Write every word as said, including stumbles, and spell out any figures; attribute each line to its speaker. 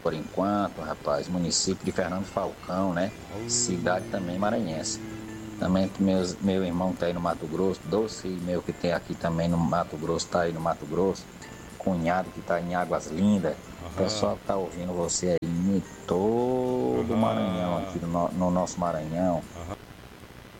Speaker 1: por enquanto, rapaz. Município de Fernando Falcão, né?
Speaker 2: Oh,
Speaker 1: Cidade também maranhense. Também meus, meu irmão tá aí no Mato Grosso, doce meu que tem aqui também no Mato Grosso, tá aí no Mato Grosso. Cunhado que tá em Águas Lindas. O
Speaker 2: aham,
Speaker 1: pessoal tá ouvindo você aí em todo o Maranhão,
Speaker 2: aham,
Speaker 1: aqui no, no nosso Maranhão.